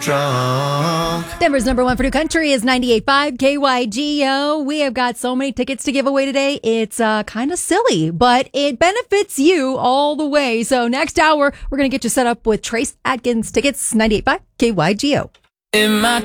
drunk. Denver's number one for new country is 98.5 KYGO. We have got so many tickets to give away today. It's kind of silly, but it benefits you all the way. So next hour, we're going to get you set up with Trace Adkins tickets, 98.5 KYGO. In my